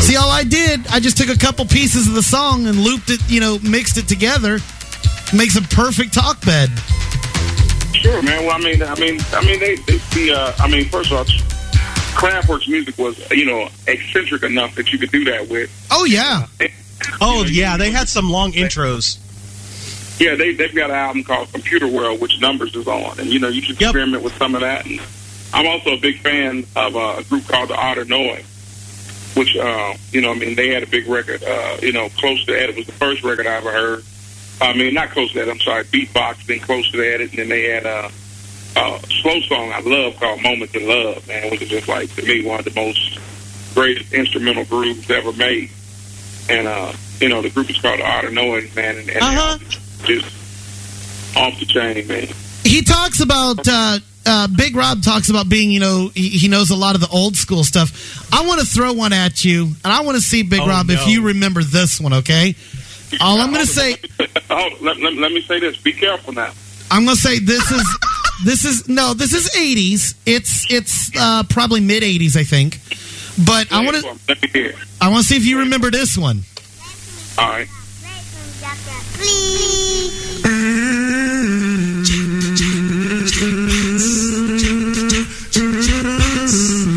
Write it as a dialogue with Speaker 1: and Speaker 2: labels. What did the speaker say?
Speaker 1: See, all I did, I just took a couple pieces of the song and looped it, mixed it together. Makes a perfect talk bed.
Speaker 2: Sure, man. Well, first of all, Kraftwerk's music was, eccentric enough that you could do that with.
Speaker 1: Oh, yeah.
Speaker 3: They had some long intros.
Speaker 2: Yeah, they've got an album called Computer World, which Numbers is on. And, you should experiment with some of that. And I'm also a big fan of a group called the Art of Noise, which, they had a big record, Close to That. It was the first record I ever heard. Not Close to That, I'm sorry, Beatbox, then Close to That. And then they had a slow song I love called Moments in Love, man, which is just like, to me, one of the most greatest instrumental grooves ever made. And, the group is called the Art of Noise, man, and just off the chain, man.
Speaker 1: He talks about, Big Rob talks about being, he knows a lot of the old school stuff. I want to throw one at you, and I want to see, Big Rob, if you remember this one, okay? All I'm going to say...
Speaker 2: let me say this. Be careful now.
Speaker 1: I'm going to say this is 80s. It's probably mid 80s, I think. But I want to see if you remember this one.
Speaker 2: All right.
Speaker 4: Please.